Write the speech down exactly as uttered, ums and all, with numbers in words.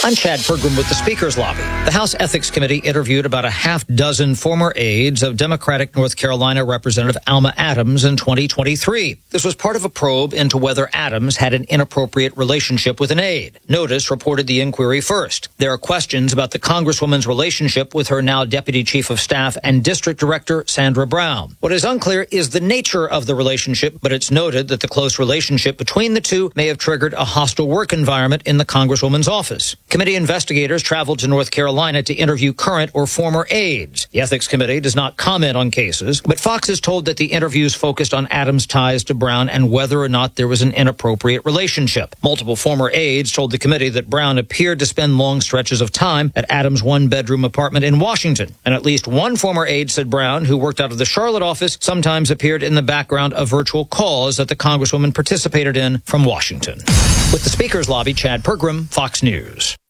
I'm Chad Pergram with the Speaker's Lobby. The House Ethics Committee interviewed about a half dozen former aides of Democratic North Carolina Representative Alma Adams in twenty twenty-three. This was part of a probe into whether Adams had an inappropriate relationship with an aide. Notice reported the inquiry first. There are questions about the Congresswoman's relationship with her now Deputy Chief of Staff and District Director, Sandra Brown. What is unclear is the nature of the relationship, but it's noted that the close relationship between the two may have triggered a hostile work environment in the Congresswoman's office. Committee investigators traveled to North Carolina to interview current or former aides. The Ethics Committee does not comment on cases, but Fox is told that the interviews focused on Adams' ties to Brown and whether or not there was an inappropriate relationship. Multiple former aides told the committee that Brown appeared to spend long stretches of time at Adams' one-bedroom apartment in Washington. And at least one former aide said Brown, who worked out of the Charlotte office, sometimes appeared in the background of virtual calls that the Congresswoman participated in from Washington. With the Speaker's Lobby, Chad Pergram, Fox News.